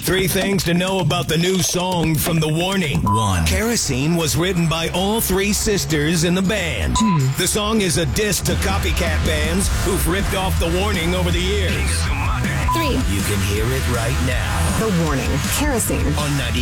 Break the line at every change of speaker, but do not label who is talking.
3 things to know about the new song from The Warning. 1. Kerosene was written by all 3 sisters in the band.
2.
The song is a diss to copycat bands who've ripped off The Warning over the years.
3.
You can hear it right now
The Warning. Kerosene.
on 90.